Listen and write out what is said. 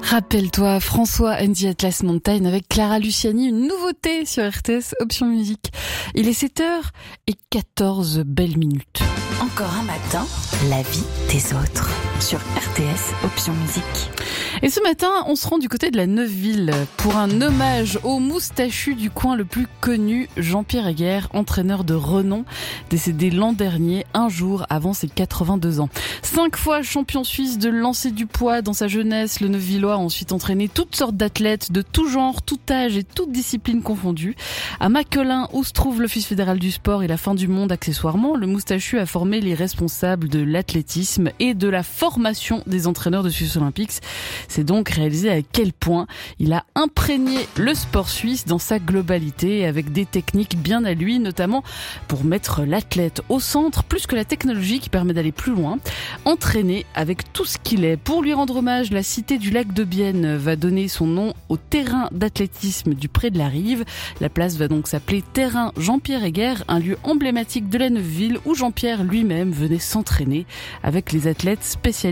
Rappelle-toi, François and the Atlas Mountain avec Clara Luciani, une nouveauté sur RTS Option Musique. Il est 7h14 belles minutes. Encore un matin, la vie des autres sur RTS Option Musique. Et ce matin, on se rend du côté de la Neuveville pour un hommage au moustachu du coin le plus connu, Jean-Pierre Heger, entraîneur de renom, décédé l'an dernier, un jour avant ses 82 ans. 5 fois champion suisse de lancer du poids dans sa jeunesse, le Neuvillois a ensuite entraîné toutes sortes d'athlètes de tout genre, tout âge et toute discipline confondue. À Maquelin, où se trouve l'Office fédéral du sport et la fin du monde accessoirement, le moustachu a formé les responsables de l'athlétisme et de la formation des entraîneurs de Suisse Olympique. C'est donc réalisé à quel point il a imprégné le sport suisse dans sa globalité avec des techniques bien à lui, notamment pour mettre l'athlète au centre, plus que la technologie qui permet d'aller plus loin, entraîner avec tout ce qu'il est. Pour lui rendre hommage, la cité du lac de Bienne va donner son nom au terrain d'athlétisme du Pré de la Rive. La place va donc s'appeler Terrain Jean-Pierre Heger, un lieu emblématique de la Neuveville où Jean-Pierre lui-même venait s'entraîner avec les athlètes spécialisés